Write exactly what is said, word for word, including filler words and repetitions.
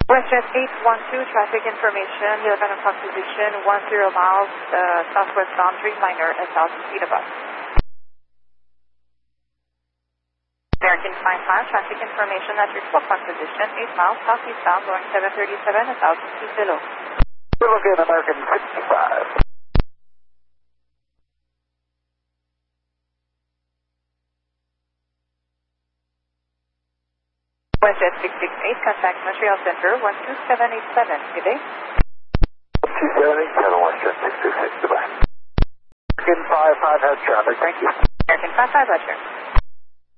WestJet eight one two, traffic information, eleven o'clock position, one zero miles, uh, southwest boundary, minor at thousand feet above. American Fine File, traffic information at your twelve o'clock position, eight miles, southeast bound, going seven thirty-seven, one thousand feet below. We're looking at American sixty-five. WestJet six six eight, contact Montreal Center, one two seven eight seven. Good day. one two seven eight seven, WestJet six six eight, goodbye. American five five has traffic, thank you. American five five, Roger.